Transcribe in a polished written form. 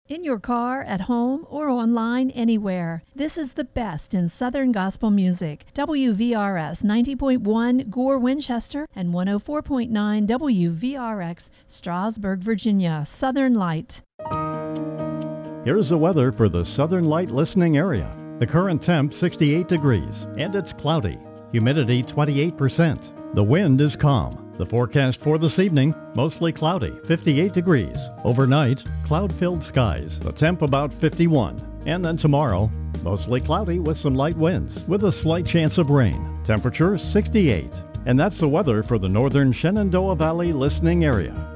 In your car, at home, or online, anywhere. This is the best in Southern gospel music. WVRS 90.1 Gore, Winchester, and 104.9 WVRX Strasburg, Virginia. Southern Light. Here's the weather for the Southern Light listening area. The current temp 68 degrees, and it's cloudy. Humidity 28%. The wind is calm. The forecast for this evening, mostly cloudy, 58 degrees. Overnight, cloud-filled skies, the temp about 51. And then tomorrow, mostly cloudy with some light winds, with a slight chance of rain. Temperature 68. And that's the weather for the northern Shenandoah Valley listening area.